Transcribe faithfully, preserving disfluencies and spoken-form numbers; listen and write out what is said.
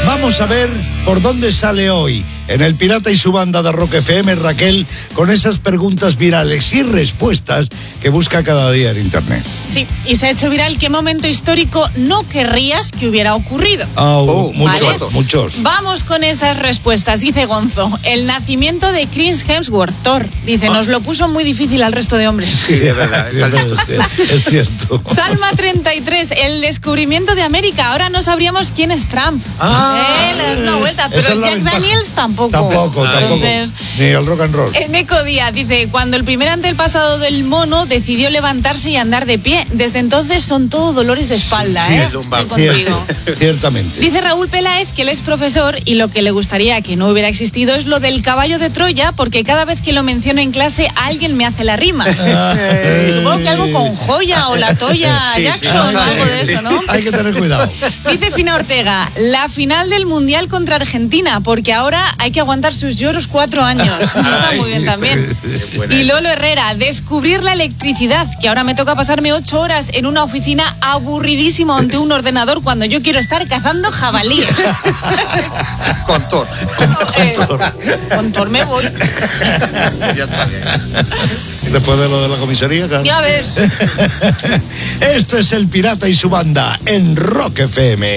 Vamos a ver por dónde sale hoy en El Pirata y su banda de Rock F M Raquel con esas preguntas virales y respuestas que busca cada día en internet. Sí, y se ha hecho viral qué momento histórico no querrías que hubiera ocurrido. Oh, oh, muchos, ¿vale? muchos. Vamos con esas respuestas. Dice Gonzo, el nacimiento de Chris Hemsworth, Thor. Dice, ¿Ah? Nos lo puso muy difícil al resto de hombres. Sí, es verdad. Es, es cierto. Salma treinta y tres, el descubrimiento de América. Ahora no sabríamos quién es Trump. Ah, eh, le das una vuelta. Pero Jack Daniels tampoco. Tampoco, ah, tampoco. Entonces, ni el rock and roll. Eneco Díaz dice, cuando el primer antepasado del mono decidió levantarse y andar de pie. Desde entonces son todo dolores de espalda, sí, ¿eh? Sí, Estoy contigo. Ciertamente. Dice Raúl Peláez que él es profesor y lo que le gustaría que no hubiera existido es lo del caballo de Troya, porque cada vez que lo menciono en clase alguien me hace la rima. Supongo que algo con joya o la Toya sí, Jackson sí, o algo de eso, ¿no? Hay que tener cuidado. Dice Fina Ortega, la final del Mundial contra Argentina, porque ahora hay que aguantar sus lloros cuatro años. Eso está muy bien también. Y Lolo Herrera, descubrir la electricidad, que ahora me toca pasarme ocho horas en una oficina aburridísimo ante un ordenador cuando yo quiero estar cazando jabalíes. Con Thor. Eh, con Thor me voy. Ya está bien. Después de lo de la comisaría, claro. Ya ves. Esto es El Pirata y su banda en Rock F M.